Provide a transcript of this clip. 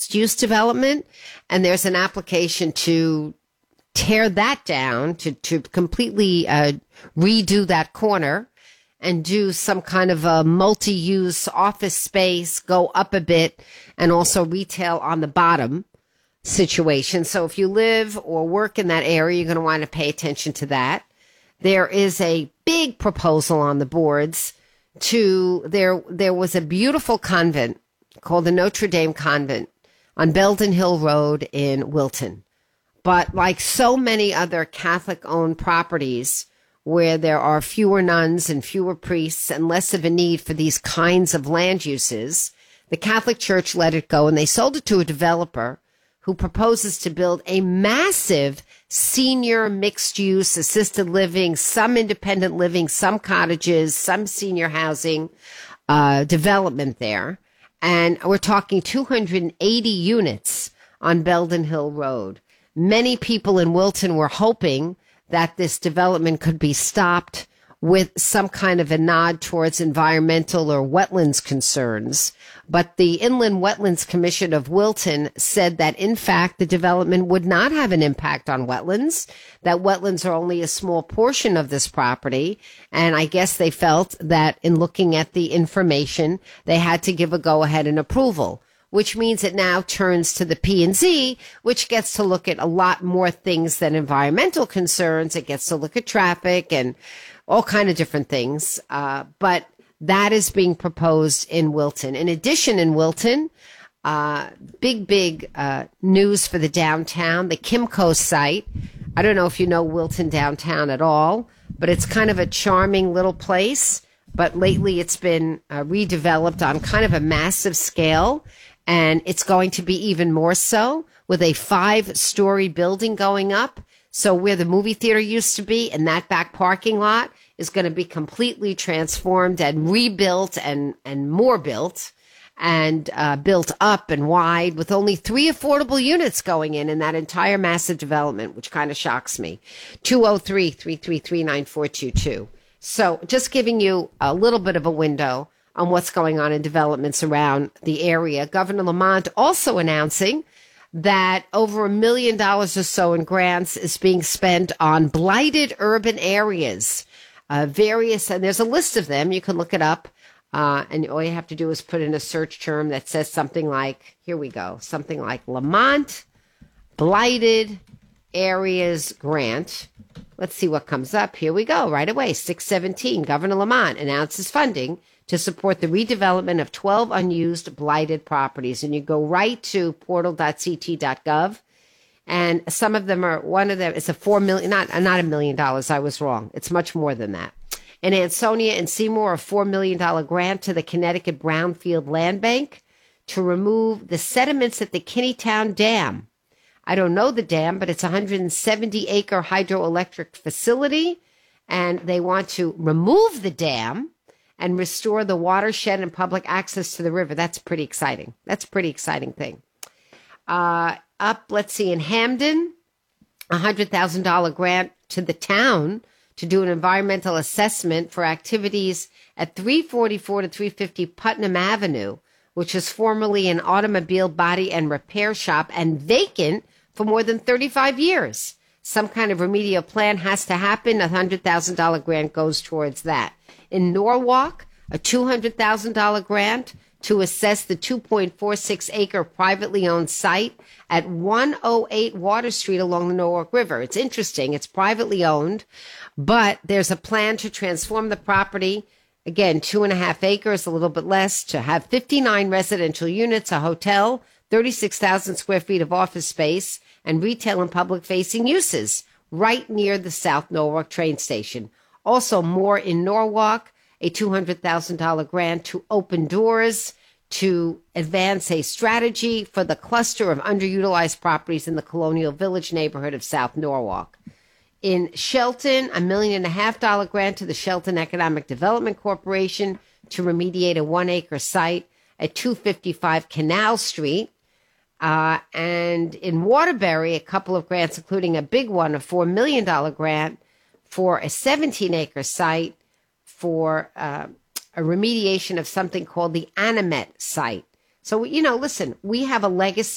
mixed-use development, and there's an application to tear that down, to completely redo that corner and do some kind of a multi-use office space, go up a bit, and also retail on the bottom situation. So if you live or work in that area, you're going to want to pay attention to that. There is a big proposal on the boards there was a beautiful convent called the Notre Dame Convent on Belden Hill Road in Wilton. But like so many other Catholic-owned properties where there are fewer nuns and fewer priests and less of a need for these kinds of land uses, the Catholic Church let it go, and they sold it to a developer who proposes to build a massive senior mixed-use assisted living, some independent living, some cottages, some senior housing development there. And we're talking 280 units on Belden Hill Road. Many people in Wilton were hoping that this development could be stopped with some kind of a nod towards environmental or wetlands concerns. But the Inland Wetlands Commission of Wilton said that, in fact, the development would not have an impact on wetlands, that wetlands are only a small portion of this property. And I guess they felt that in looking at the information, they had to give a go-ahead and approval, which means it now turns to the P&Z, which gets to look at a lot more things than environmental concerns. It gets to look at traffic and all kind of different things. But that is being proposed in Wilton. In addition, in Wilton, big news for the downtown, the Kimco site. I don't know if you know Wilton downtown at all, but it's kind of a charming little place. But lately it's been redeveloped on kind of a massive scale, and it's going to be even more so with a 5-story building going up. So where the movie theater used to be, and that back parking lot is going to be completely transformed and rebuilt and more built and built up and wide with only 3 affordable units going in that entire massive development, which kind of shocks me. 203-333-9422. So just giving you a little bit of a window on what's going on in developments around the area. Governor Lamont also announcing that over $1 million or so in grants is being spent on blighted urban areas. And there's a list of them. You can look it up. And all you have to do is put in a search term that says something like, here we go, something like Lamont Blighted Areas Grant. Let's see what comes up. Here we go, right away. 617, Governor Lamont announces funding to support the redevelopment of 12 unused blighted properties. And you go right to portal.ct.gov. And some of them one of them is a $4 million, not $1 million. I was wrong. It's much more than that. In Ansonia and Seymour, a $4 million grant to the Connecticut Brownfield Land Bank to remove the sediments at the Kinneytown Dam. I don't know the dam, but it's a 170-acre hydroelectric facility, and they want to remove the dam and restore the watershed and public access to the river. That's pretty exciting. That's a pretty exciting thing. Let's see, in Hamden, a $100,000 grant to the town to do an environmental assessment for activities at 344 to 350 Putnam Avenue, which was formerly an automobile body and repair shop and vacant for more than 35 years. Some kind of remedial plan has to happen. A $100,000 grant goes towards that. In Norwalk, a $200,000 grant to assess the 2.46-acre privately owned site at 108 Water Street along the Norwalk River. It's interesting. It's privately owned, but there's a plan to transform the property. Again, 2.5 acres, a little bit less, to have 59 residential units, a hotel, 36,000 square feet of office space, and retail and public-facing uses right near the South Norwalk train station. Also, more in Norwalk, a $200,000 grant to Open Doors to advance a strategy for the cluster of underutilized properties in the Colonial Village neighborhood of South Norwalk. In Shelton, $1.5 million grant to the Shelton Economic Development Corporation to remediate a 1-acre site at 255 Canal Street. And in Waterbury, a couple of grants, including a big one, a $4 million grant for a 17-acre site for a remediation of something called the Animet site. So, listen, we have a legacy